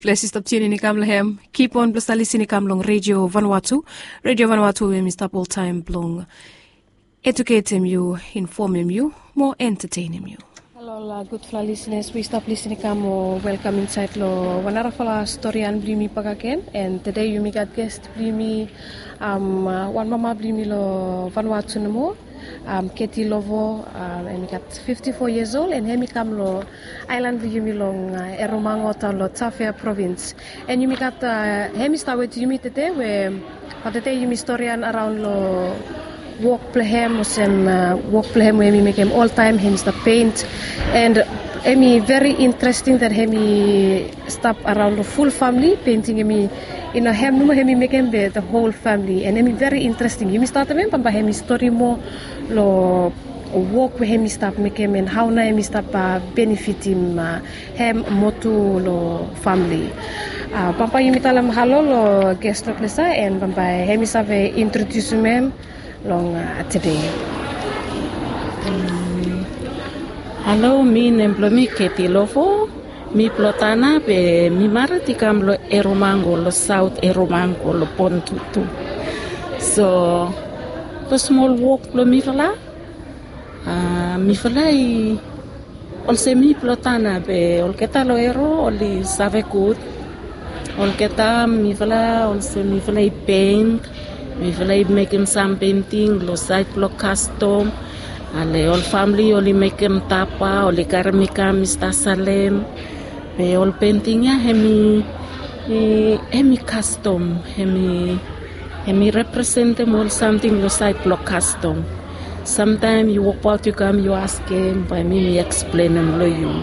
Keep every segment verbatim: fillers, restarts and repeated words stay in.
Blessed stop tuning in Kamlahem. Keep on blessed listening Kamlong Radio Vanuatu. Radio Vanuatu we stop all time blong. Educate you, inform you, more entertain you. Hello, good fla listeners. We stop listening kamo. Welcome inside lo. Wanara fala story and blimi pagaken. And today you me got guest blimi. Um, uh, one mama blimi lo Vanuatu namo. Um, Katie Lovo, um, and got fifty-four years old, and hemi kam lo island yumi long uh, Eromango ta lo Tafea province. And you got uh, hemi start with yumi today, where but today yumi historian around lo walk plehem and uh, walk plehem where we make him all time hemi start paint, and hemi very interesting that hemi stop around the full family painting hemi. In a hem numo hemi make him the whole family, and hemi very interesting. You start them pamba hemi story mo lo walk with hemi stop make him and how na hemi stop uh, benefit him uh, hem motu lo family. Uh, pamba yumi talam halo lo guest lo klesa and pamba hemi save introduce him long uh, today. Um, hello, me name Katie Lovo. Mi plotana be mi marati kam lo Eromango, lo South Eromango, lo Pontutu. So, the small walk lo mi fala. Uh, mi fala i olse mi plotana be olketa lo ero oli save good. Olketa mi fala olse mi fala i paint. Mi fala i making some painting lo site lo custom. Ale all family oli making tapa, oli karamika Mister Salem. Be all painting ya hemi hemi custom hemi hemi represent them all something lo side block custom. Sometimes you walk out you come you ask him by me me explain them lo you.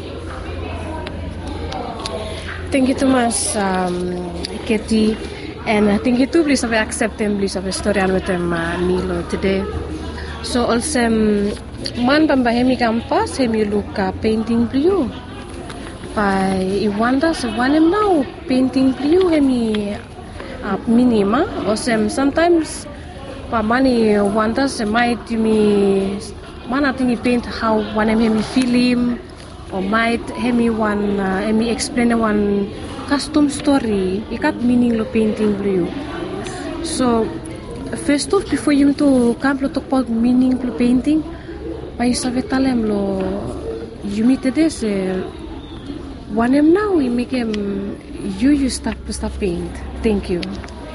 Thank you too much, um, Katie, and I think you too please have accept them please have a story with them uh, Milo today. So also um, man bamba hemi kampas hemi look uh, painting blue. By Iwanda so one him now painting blue hemi uh, minima or some sometimes pa money wonders might me man I think he paint how one him hemi film or might hemi one uh, hemi explain one custom story it got meaning lo painting blue. So first off before you to come to talk about meaning lo painting by savetalem lo you meet this uh, one him now we make him you you start to start paint. Thank you.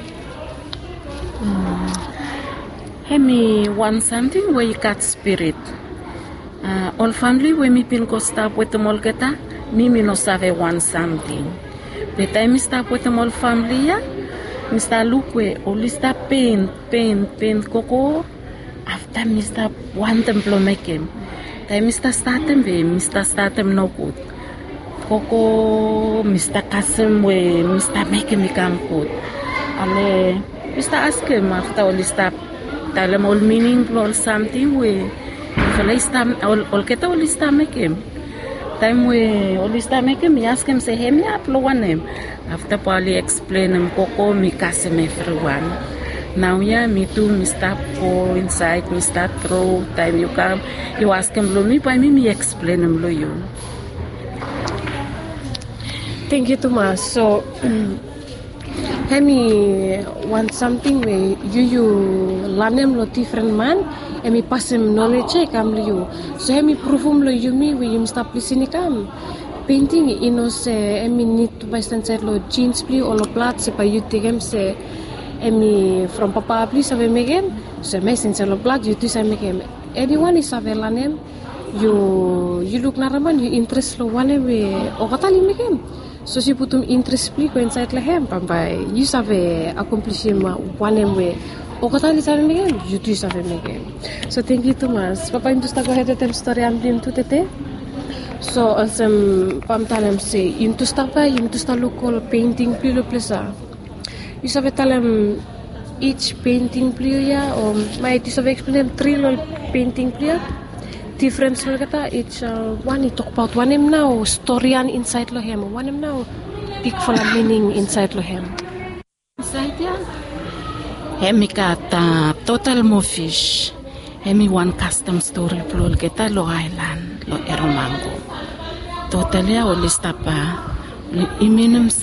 Um, hemi one something where you got spirit. Uh, all family when me pin go stop with the molgeta, me me no save one something. The time me stop with the all family ya, me start look where only start paint, paint, paint coco. After me start one templo make him. Time me start start them we me start start them no good. Coco Mister Kasim we Mister Make me come good. Ale Mister ask him after all stop tell him all meaning all something we all stop all all get all stop make him. Time we all stop make him ask him say hey me upload one name. After Polly explain him Coco me Kasim everyone. Now yeah me too me stop go inside me start throw time you come you ask him lo me by me me explain him lo you. Thank you too much. So, hemi want something where you you learn him lo different man, hemi pass him knowledge kam you. So hemi prove him lo you me where you start listening kam. Painting ino se hemi need to buy inside lo jeans pli or lo plat se pa you take him se hemi from papa pli save make him. So me since lo plat you to save make him. Anyone is save learn him. You you look naraman you interest lo one we o katali make him. So si putum interest pli ko inside lahem pambay you save accomplish him one way o katali save me you do save me. So thank you too much. Papa into sta go ahead at story am dim to tete. So also pam talem say into sta pa into sta local painting pli lo plesa. You save talem each painting pli ya or might you save explain three lo painting pli difference lo kata it's uh, one talk about one him now storyan inside lo him one him now big full of meaning inside lo him inside ya hemi kata total mo fish hemi one custom story plol kata lo island lo Eromango total ya oli stapa iminum